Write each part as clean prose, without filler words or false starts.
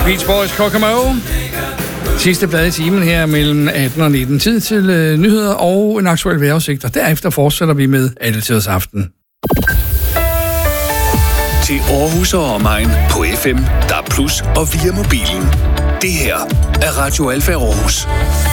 Beach Boys, Kokomo. Sidste blad i timen her mellem 18 og 19. Tid til nyheder og en aktuel vejrudsigt, og derefter fortsætter vi med Alletiders Aften. Til Aarhus og omegn på FM, DAB+ og via mobilen. Det her er Radio Alfa Aarhus.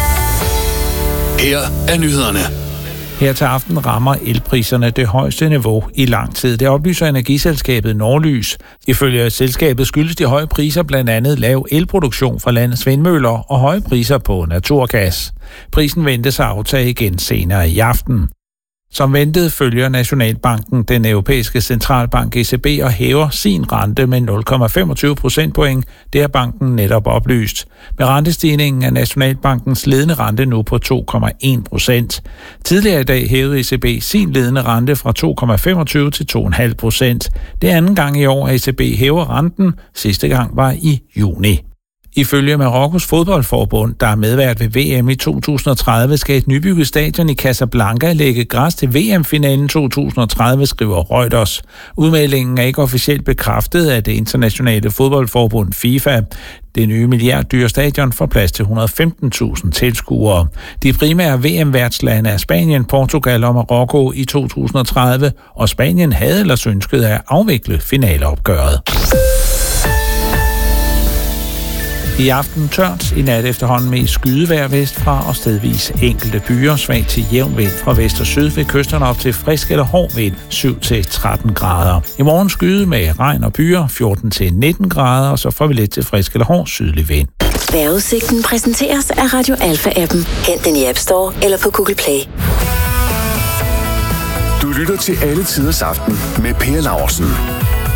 Her er nyhederne. Her til aften rammer elpriserne det højeste niveau i lang tid. Det oplyser energiselskabet Norlys. Ifølge selskabet skyldes de høje priser blandt andet lav elproduktion fra landets vindmøller og høje priser på naturgas. Prisen ventes at aftage igen senere i aften. Som ventet følger Nationalbanken den europæiske centralbank ECB og hæver sin rente med 0,25 procentpoint. Det har banken netop oplyst. Med rentestigningen er Nationalbankens ledende rente nu på 2,1%. Tidligere i dag hævede ECB sin ledende rente fra 2,25 til 2,5%. Det er anden gang i år, at ECB hæver renten. Sidste gang var i juni. Ifølge Marokkos fodboldforbund, der er medvært ved VM i 2030, skal et nybygget stadion i Casablanca lægge græs til VM-finalen 2030, skriver Reuters. Udmeldingen er ikke officielt bekræftet af det internationale fodboldforbund FIFA. Det nye milliarddyre stadion får plads til 115.000 tilskuere. De primære VM-værtslande er Spanien, Portugal og Marokko i 2030, og Spanien havde ellers ønsket at afvikle finaleopgøret. I aften tørt, i nat efterhånden mest skydevejr vestfra og stedvis enkelte byer, svag til jævn vind fra vest og syd ved kysterne op til frisk eller hård vind, 7-13 grader. I morgen skyde med regn og byer, 14-19 grader, og så får vi lidt til frisk eller hård sydlig vind. Vejrudsigten præsenteres af Radio Alfa-appen. Hent den i App Store eller på Google Play. Du lytter til Alletiders Aften med Per Laursen.